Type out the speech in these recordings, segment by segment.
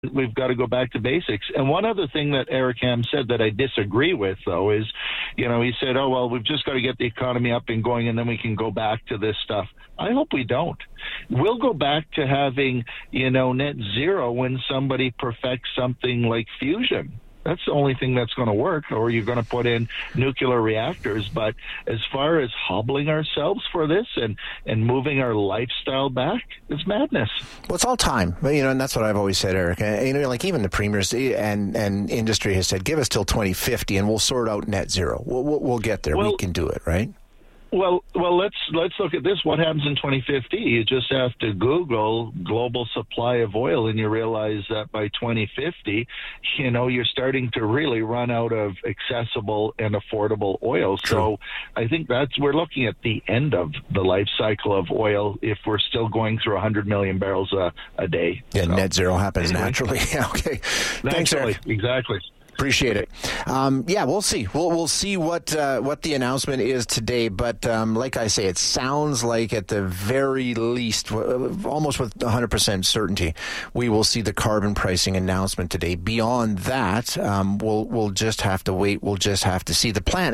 we've got to go back to basics. And one other thing that Eric Ham said that I disagree with, though, is, he said, oh, well, we've just got to get the economy up and going, and then we can go back to this stuff. I hope we don't. We'll go back to having, net zero when somebody perfects something like fusion. That's the only thing that's going to work, or you're going to put in nuclear reactors. But as far as hobbling ourselves for this and moving our lifestyle back, it's madness. Well, it's all time. And that's what I've always said, Eric. Like even the premiers and industry has said, give us till 2050 and we'll sort out net zero. We'll get there. We can do it, right? Well, let's look at this. What happens in 2050? You just have to Google global supply of oil, and you realize that by 2050, you're starting to really run out of accessible and affordable oil. True. So I think we're looking at the end of the life cycle of oil if we're still going through 100 million barrels a day. Yeah, so, net zero happens naturally. Yeah, okay. Thanks, Eric. Exactly. Appreciate it. We'll see. We'll see what the announcement is today. But like I say, it sounds like at the very least, almost with 100% certainty, we will see the carbon pricing announcement today. Beyond that, we'll just have to wait. We'll just have to see the plan.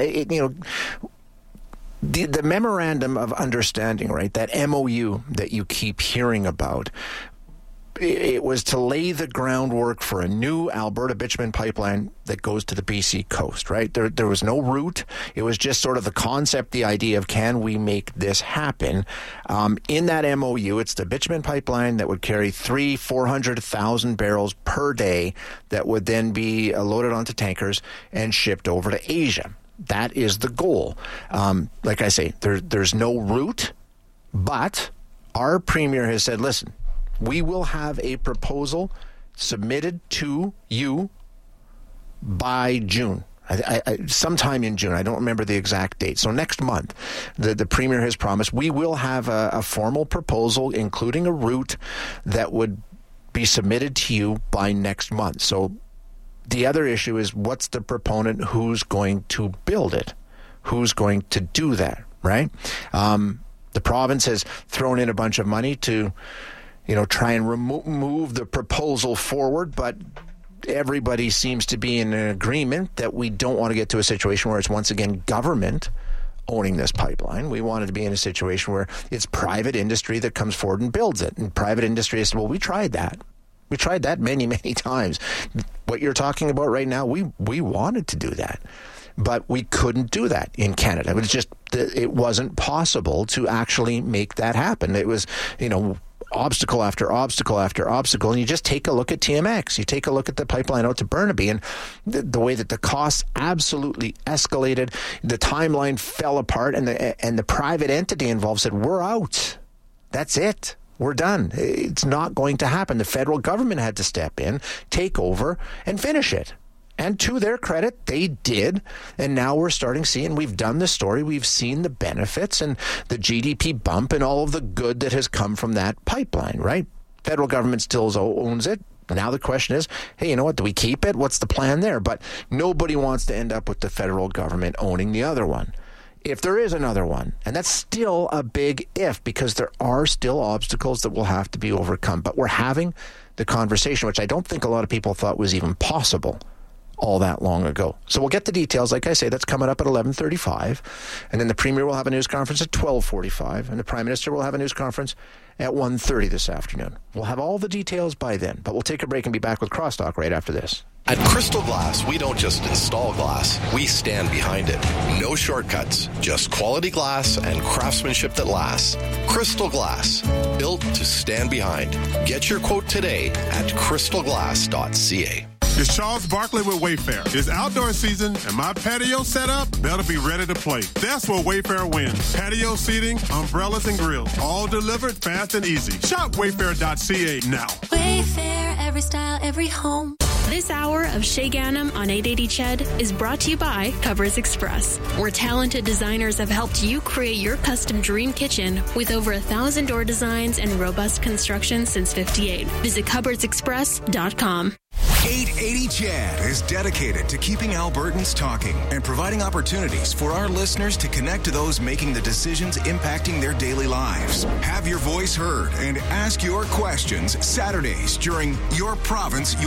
The memorandum of understanding, right? That MOU that you keep hearing about. It was to lay the groundwork for a new Alberta bitumen pipeline that goes to the BC coast, right? There was no route. It was just sort of the concept, the idea of can we make this happen? In that MOU, it's the bitumen pipeline that would carry 400,000 barrels per day that would then be loaded onto tankers and shipped over to Asia. That is the goal. Like I say, there's no route, but our premier has said, listen, we will have a proposal submitted to you by June. Sometime in June. I don't remember the exact date. So next month, the Premier has promised we will have a formal proposal, including a route that would be submitted to you by next month. So the other issue is what's the proponent? Who's going to build it? Who's going to do that, right? The province has thrown in a bunch of money to try and move the proposal forward, but everybody seems to be in an agreement that we don't want to get to a situation where it's once again government owning this pipeline. We wanted to be in a situation where it's private industry that comes forward and builds it. And private industry is, well, we tried that. We tried that many, many times. What you're talking about right now, we wanted to do that. But we couldn't do that in Canada. It wasn't possible to actually make that happen. It was, obstacle after obstacle after obstacle, and you just take a look at TMX. You take a look at the pipeline out to Burnaby, and the way that the costs absolutely escalated, the timeline fell apart, and the private entity involved said, we're out. That's it. We're done. It's not going to happen. The federal government had to step in, take over, and finish it. And to their credit, they did. And now we're starting to see, and we've done the story, we've seen the benefits and the GDP bump and all of the good that has come from that pipeline, right? Federal government still owns it. Now the question is, hey, you know what? Do we keep it? What's the plan there? But nobody wants to end up with the federal government owning the other one. If there is another one, and that's still a big if, because there are still obstacles that will have to be overcome. But we're having the conversation, which I don't think a lot of people thought was even possible all that long ago. So we'll get the details. Like I say, that's coming up at 11:35. And then the Premier will have a news conference at 12:45. And the Prime Minister will have a news conference at 1:30 this afternoon. We'll have all the details by then. But we'll take a break and be back with Crosstalk right after this. At Crystal Glass, we don't just install glass, we stand behind it. No shortcuts, just quality glass and craftsmanship that lasts. Crystal Glass, built to stand behind. Get your quote today at crystalglass.ca. It's Charles Barkley with Wayfair. It's outdoor season, and my patio setup better be ready to play. That's where Wayfair wins. Patio seating, umbrellas, and grills, all delivered fast and easy. Shop wayfair.ca now. Wayfair, every style, every home. This hour of Shay Ganem on 880 CHED is brought to you by Cupboards Express, where talented designers have helped you create your custom dream kitchen with over 1,000 door designs and robust construction since '58. Visit cupboardsexpress.com. 880 CHED is dedicated to keeping Albertans talking and providing opportunities for our listeners to connect to those making the decisions impacting their daily lives. Have your voice heard and ask your questions Saturdays during Your Province,